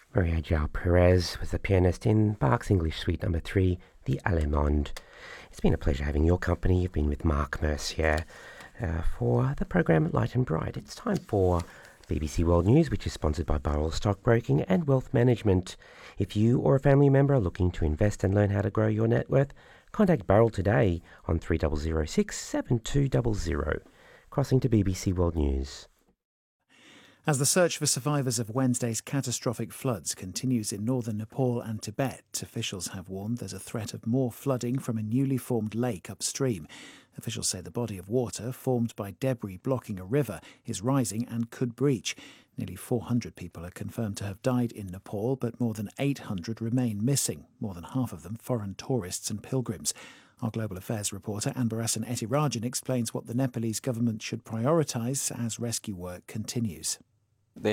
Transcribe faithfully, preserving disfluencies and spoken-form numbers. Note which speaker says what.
Speaker 1: Maria João Perez was the pianist in Bach's English Suite Number Three, the Allemande. It's been a pleasure having your company. You've been with Mark Mercier uh, for the program Light and Bright. It's time for B B C World News, which is sponsored by Burrell Stockbroking and Wealth Management. If you or a family member are looking to invest and learn how to grow your net worth, contact Burrell today on three zero zero six, seven two zero zero. Crossing to B B C World News.
Speaker 2: As the search for survivors of Wednesday's catastrophic floods continues in northern Nepal and Tibet, officials have warned there's a threat of more flooding from a newly formed lake upstream. Officials say the body of water, formed by debris blocking a river, is rising and could breach. Nearly four hundred people are confirmed to have died in Nepal, but more than eight hundred remain missing, more than half of them foreign tourists and pilgrims. Our Global Affairs reporter Anbarasan Ethirajan explains what the Nepalese government should prioritise as rescue work continues.